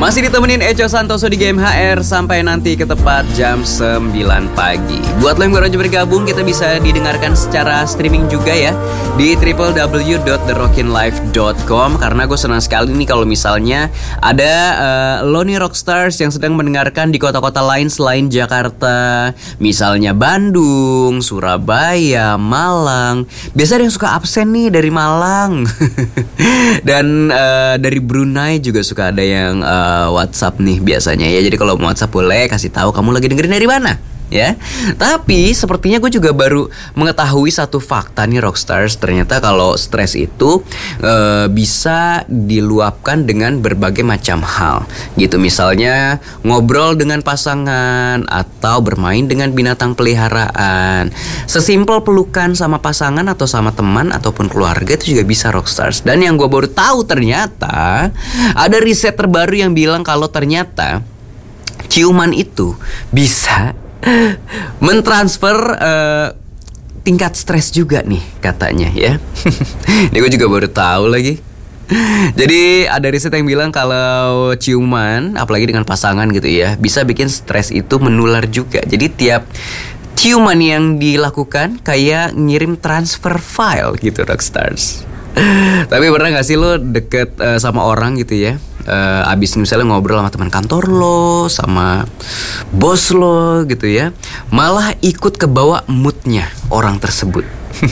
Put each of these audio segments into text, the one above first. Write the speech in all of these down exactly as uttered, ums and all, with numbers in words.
Masih ditemenin Eco Santoso di Game H R sampai nanti ke tepat jam sembilan pagi. Buat lo yang baru aja bergabung, kita bisa didengarkan secara streaming juga ya di w w w dot the rockin life dot com. Karena gue senang sekali nih kalau misalnya ada uh, lo nih Rockstars yang sedang mendengarkan di kota-kota lain selain Jakarta. Misalnya Bandung, Surabaya, Malang. Biasa ada yang suka absen nih dari Malang. Dan uh, dari Brunei juga suka ada yang uh, WhatsApp nih biasanya ya. Jadi kalau mau WhatsApp boleh kasih tahu kamu lagi dengerin dari mana ya. Tapi sepertinya gue juga baru mengetahui satu fakta nih Rockstars. Ternyata kalau stres itu e, bisa diluapkan dengan berbagai macam hal gitu. Misalnya ngobrol dengan pasangan atau bermain dengan binatang peliharaan. Sesimpel pelukan sama pasangan atau sama teman ataupun keluarga itu juga bisa Rockstars. Dan yang gue baru tahu ternyata ada riset terbaru yang bilang kalau ternyata ciuman itu bisa mentransfer uh, tingkat stres juga nih katanya ya. Ini gue juga baru tahu lagi. Jadi ada riset yang bilang kalau ciuman, apalagi dengan pasangan gitu ya, bisa bikin stres itu menular juga. Jadi tiap ciuman yang dilakukan kayak ngirim transfer file gitu Rockstars. Tapi pernah gak sih lo deket uh, sama orang gitu ya, uh, abis misalnya ngobrol sama teman kantor lo, sama bos lo gitu ya, malah ikut kebawa moodnya orang tersebut.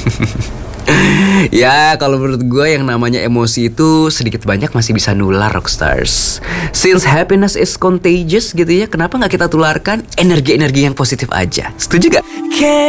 Ya kalau menurut gue yang namanya emosi itu sedikit banyak masih bisa nular Rockstars. Since happiness is contagious gitu ya, kenapa gak kita tularkan energi-energi yang positif aja? Setuju gak?